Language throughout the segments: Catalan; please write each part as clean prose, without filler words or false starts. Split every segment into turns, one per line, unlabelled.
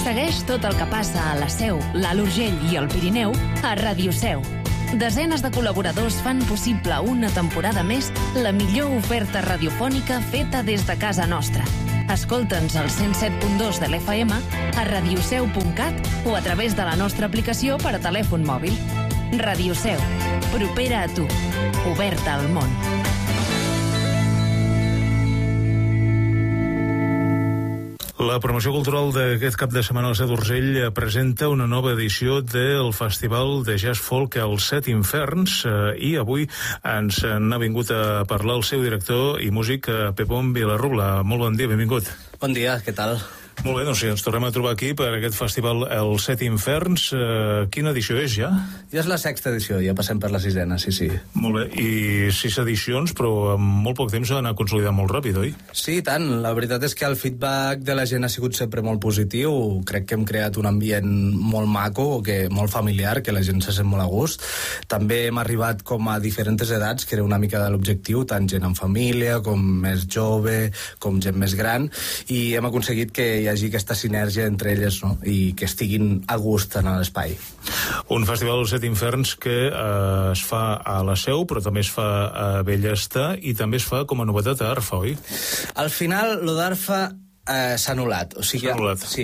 Segueix tot el que passa a la Seu, l'Alt Urgell i el Pirineu a Ràdio Seu. Desenes de col·laboradors fan possible una temporada més la millor oferta radiofònica feta des de casa nostra. Escolta'ns al 107.2 de l'FM, a radioseu.cat o a través de la nostra aplicació per a telèfon mòbil. Ràdio Seu, propera a tu, oberta al món.
La promoció cultural d'aquest cap de setmana al Set d'Urgell presenta una nova edició del Festival de Jazz Folk als Set Inferns i avui ens n'ha vingut a parlar el seu director i músic Pepón Vilarrubla. Molt bon dia, benvingut.
Bon dia, què tal?
Molt bé, doncs ens tornem a trobar aquí per aquest festival Els Set Inferns. Quina edició és ja?
Ja és la 6ª edició, ja passem per la 6ª, sí.
Molt bé, i 6 edicions, però en molt poc temps s'ha anat consolidant molt ràpid, oi?
Sí, i tant. La veritat és que el feedback de la gent ha sigut sempre molt positiu. Crec que hem creat un ambient molt maco, molt familiar, que la gent se sent molt a gust. També hem arribat com a diferents edats, que era una mica de l'objectiu, tant gent en família, com més jove, com gent més gran, i hem aconseguit que hi hagi aquesta sinergia entre elles, no? I que estiguin a gust en l'espai.
Un festival dels Set Inferns que es fa a la Seu, però també es fa a Bellestar i també es fa com a novetat a Arfa, oi?
Al final, lo d'Arfa s'ha anul·lat. O sigui, sí,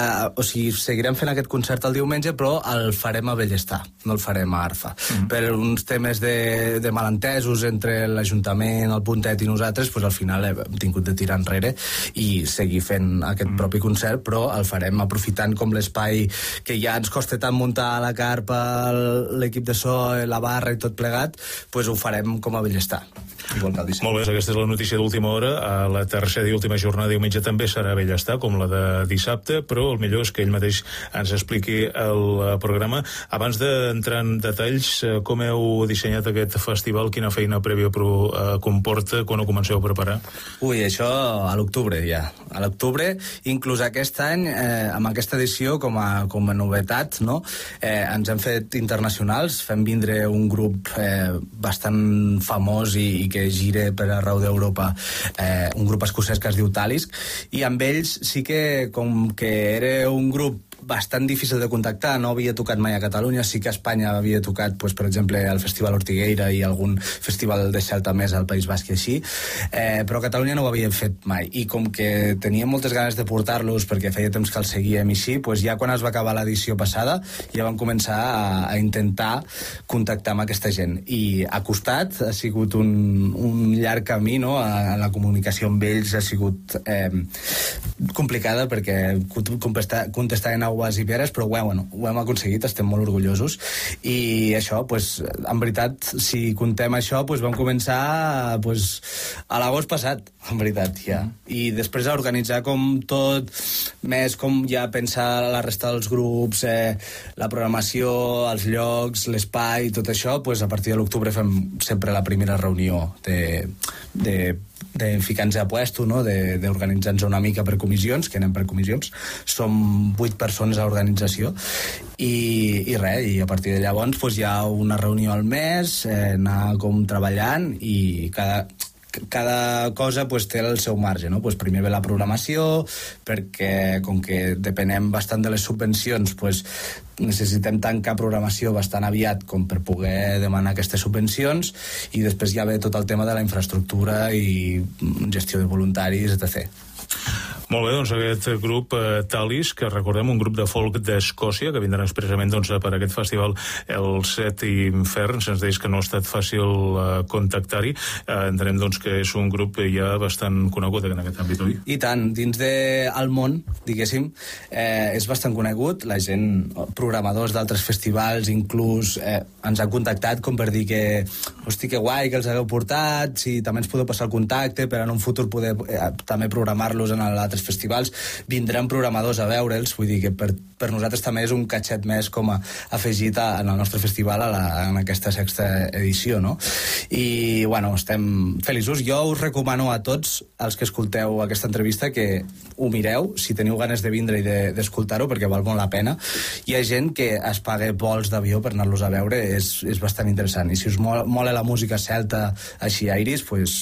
seguirem fent aquest concert el diumenge, però el farem a Bellestar, no el farem a Arfa. Per uns temes de malentesos entre l'Ajuntament, el Puntet i nosaltres, doncs al final hem tingut de tirar enrere i seguir fent aquest propi concert, però el farem aprofitant com l'espai que ja ens costa tant muntar la carpa, l'equip de so, la barra i tot plegat, doncs ho farem com a Bellestar.
Molt bé, aquesta és la notícia d'última hora. A la tercera i última jornada diumenge també serà a Bellestar, com la de dissabte, però el millor és que ell mateix ens expliqui el programa. Abans d'entrar en detalls, com heu dissenyat aquest festival? Quina feina prèvia comporta? Quan ho comenceu a preparar?
Ui, això a l'octubre ja. A l'octubre, inclús aquest any, amb aquesta edició, com a novetat, no? Ens hem fet internacionals, fem vindre un grup bastant famós i que gira per arreu d'Europa, un grup escocès que es diu Talisk, i amb ells sí que, com que era un grup bastant difícil de contactar, no havia tocat mai a Catalunya, sí que a Espanya havia tocat, pues, per exemple, al Festival Ortigueira i algun festival de Celta més al País Basc i així, però a Catalunya no ho havien fet mai, i com que teníem moltes ganes de portar-los perquè feia temps que els seguíem i així, pues ja quan es va acabar l'edició passada ja vam començar a intentar contactar amb aquesta gent, i ha costat, ha sigut un llarg camí, no? La comunicació amb ells ha sigut complicada perquè contestar en aguas i peres, però bueno, ho hem aconseguit, estem molt orgullosos, i això, pues, en veritat, si contem això, pues, vam començar pues, a l'agost passat, en veritat, ja. I després a organitzar com tot, més com ja pensar la resta dels grups, la programació, els llocs, l'espai, tot això, pues, a partir de l'octubre fem sempre la primera reunió de ficar-nos a puesto, no? D'organitzar-nos una mica per comissions, que anem per comissions. Som 8 persones a l'organització i res, i a partir de llavors pues, hi ha una reunió al mes, anar com treballant, i cada cosa pues, té el seu marge, no? Pues, primer ve la programació, perquè com que depenem bastant de les subvencions, pues, necessitem tancar programació bastant aviat com per poder demanar aquestes subvencions, i després ja ve tot el tema de la infraestructura i gestió de voluntaris, etc.
Molt bé, doncs aquest grup Talis, que recordem, un grup de folk d'Escòcia, que vindran expressament doncs, per aquest festival Els Set Inferns. Ens deies que no ha estat fàcil contactar-hi. Entenem doncs, que és un grup ja bastant conegut en aquest àmbit, oi?
I tant, dins del món, diguéssim, és bastant conegut. La gent, programadors d'altres festivals, inclús ens han contactat com per dir que, hosti, que guai que els hagueu portat, si també ens podeu passar el contacte per en un futur poder també programar-los en altres festivals. Vindran programadors a veure'ls, vull dir que per nosaltres també és un catxet més com a afegit en el nostre festival en aquesta 6ª edició, no? I, bueno, estem feliços. Jo us recomano a tots els que escolteu aquesta entrevista que ho mireu, si teniu ganes de vindre i d'escoltar-ho, perquè val molt la pena. Hi ha gent que es paga vols d'avió per anar-los a veure, és bastant interessant. I si us mola la música celta així, Iris, pues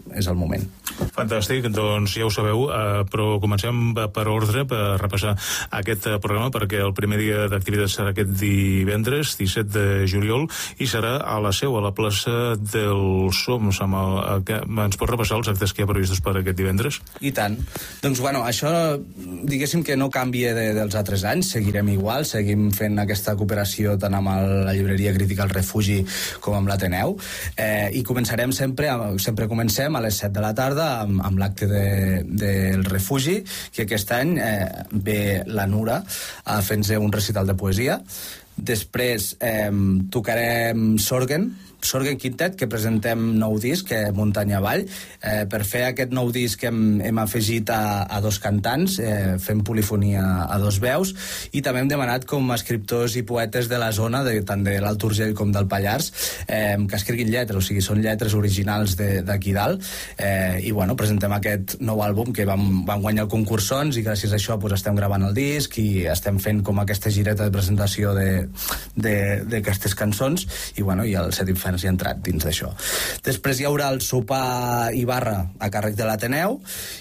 és el moment.
Fantàstic, doncs ja ho sabeu, però comencem per ordre, per repassar aquest programa, perquè el primer dia d'activitat serà aquest divendres, 17 de juliol, i serà a la Seu, a la plaça dels Soms. Ens pot repassar els actes que hi ha previstos per aquest divendres?
I tant. Doncs, bueno, això, diguéssim que no canvia dels altres anys, seguirem igual, seguim fent aquesta cooperació tant amb la llibreria Crítica al Refugi com amb l'Ateneu, i començarem sempre comencem a les 7 de la tarda amb l'acte del Refugi, que aquest any ve la Nura a fer-nos un recital de poesia. Després tocarem Sorgen Quintet, que presentem nou disc, Muntanya Avall. Per fer aquest nou disc hem afegit a dos cantants, fem polifonia a dos veus, i també hem demanat com a escriptors i poetes de la zona, tant de l'Alt Urgell com del Pallars, que escriguin lletres, o sigui, són lletres originals d'aquí dalt, i bueno, presentem aquest nou àlbum que vam guanyar el concurs Sons, i gràcies a això estem gravant el disc i estem fent com aquesta gireta de presentació d'aquestes cançons, i bueno, i el Set Infants ja ha entrat dins d'això. Després hi haurà el sopar i barra a càrrec de l'Ateneu,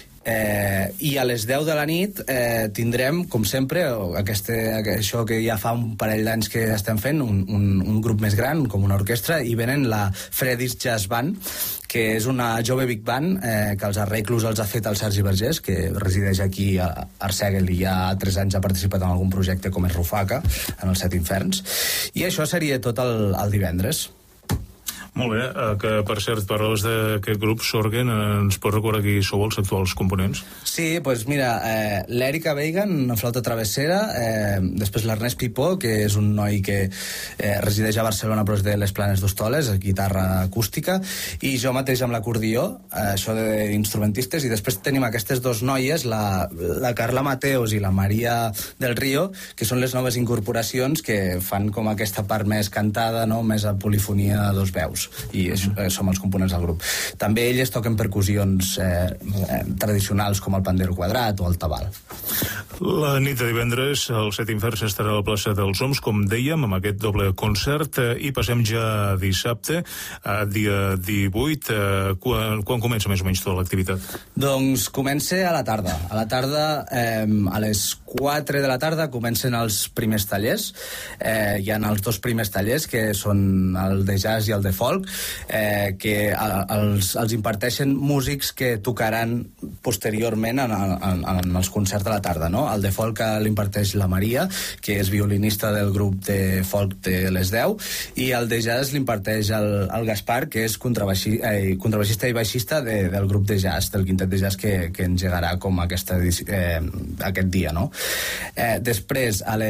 i a les 10 de la nit tindrem, com sempre, això que ja fa un parell d'anys que estem fent, un grup més gran, com una orquestra, i venen la Freddy's Jazz Band, que és una jove big band que els arreglos els ha fet el Sergi Vergés, que resideix aquí a Arsèguel i ja 3 anys ha participat en algun projecte com és Rufaca, en els Set Inferns. I això seria tot el divendres.
Molt bé, que per cert, parles d'aquest grup Sorgen, ens pots recordar qui sou els actuals components?
Sí, doncs mira, l'Èrica Weigan, una flauta travessera, després l'Ernest Pipó, que és un noi que resideix a Barcelona però és de les Planes d'Hostoles, guitarra acústica, i jo mateix amb l'acordió, això d'instrumentistes, i després tenim aquestes dos noies, la Carla Mateos i la Maria del Río, que són les noves incorporacions que fan com aquesta part més cantada, no? Més a polifonia a dos veus, i som els components del grup. També elles toquen percussions tradicionals com el pandero quadrat o el tabal.
La nit de divendres el Set Inferns estarà a la plaça dels Oms, com dèiem, amb aquest doble concert, i passem ja a dissabte, dia 18. Quan comença més o menys tota l'activitat? Doncs
comença a la tarda. A la tarda, a les 4 de la tarda, comencen els primers tallers. Hi ha els dos primers tallers, que són el de jazz i el de folk, que els imparteixen músics que tocaran posteriorment en els concerts de la tarda, no? El de folk l'imparteix la Maria, que és violinista del grup de folk de les 10, i el de jazz l'imparteix el Gaspar, que és contrabaixista i baixista del grup de jazz, del quintet de jazz que engegarà com aquest dia, no? Després, a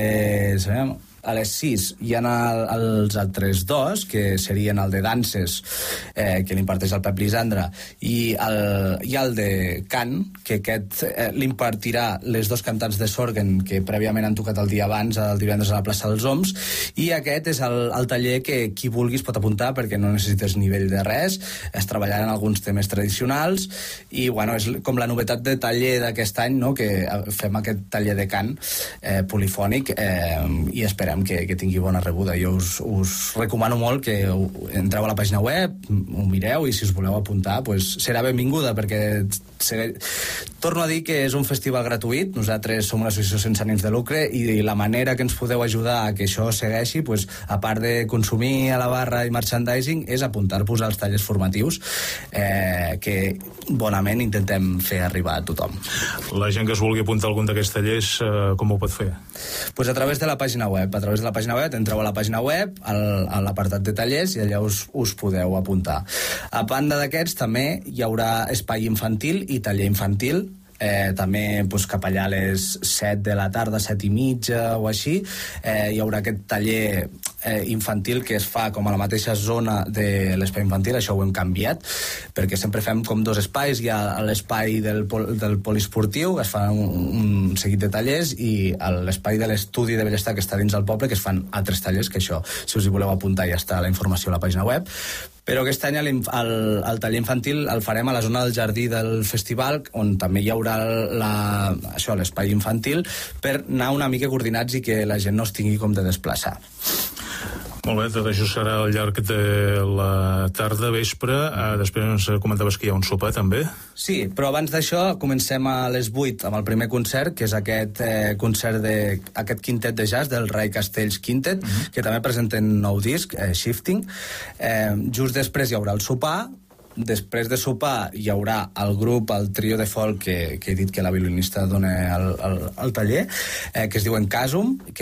les 6 hi ha els altres dos, que serien el de danses, que l'imparteix el Pep Lisandra, i el de cant, que aquest l'impartirà les dos cantants de Sorgen, que prèviament han tocat el dia abans, el divendres a la plaça dels Oms, i aquest és el taller que qui vulgui es pot apuntar, perquè no necessites nivell de res, es treballaran alguns temes tradicionals, i bueno, és com la novetat de taller d'aquest any, no? Que fem aquest taller de cant polifònic, i esperem que tingui bona rebuda. Jo us recomano molt que entreu a la pàgina web, ho mireu, i si us voleu apuntar, pues serà benvinguda, perquè torno a dir que és un festival gratuït. Nosaltres som una associació sense ànims de lucre, i la manera que ens podeu ajudar a que això segueixi, pues, a part de consumir a la barra i merchandising, és apuntar-vos als tallers formatius, que bonament intentem fer arribar a tothom.
La gent que es vulgui apuntar a algun d'aquests tallers, com ho pot fer?
Pues a través de la pàgina web. A través de la pàgina web, entreu a la pàgina web, a l'apartat de tallers, i allà us podeu apuntar. A banda d'aquests, també hi haurà espai infantil i taller infantil, també cap allà a les 7 de la tarda, 7 i mitja o així, hi haurà aquest taller infantil que es fa com a la mateixa zona de l'espai infantil. Això ho hem canviat, perquè sempre fem com dos espais. Hi ha l'espai del poliesportiu, que es fan un seguit de tallers, i l'espai de l'estudi de bellestar, que està dins del poble, que es fan altres tallers, que això, si us hi voleu apuntar, ja està la informació a la pàgina web. Però aquest any el taller infantil el farem a la zona del jardí del festival, on també hi haurà l'espai infantil, per anar una mica coordinats i que la gent no es tingui com de desplaçar.
Molt bé, tot això serà al llarg de la tarda, vespre. Després ens comentaves que hi ha un sopar, també.
Sí, però abans d'això comencem a les 8 amb el primer concert, que és aquest concert d'aquest quintet de jazz, del Ray Castells Quintet, que també presenten nou disc, Shifting. Just després hi haurà el sopar. Després de sopar hi haurà el grup, el trio de folk que he dit que la violinista dona al taller, que es diuen Casum,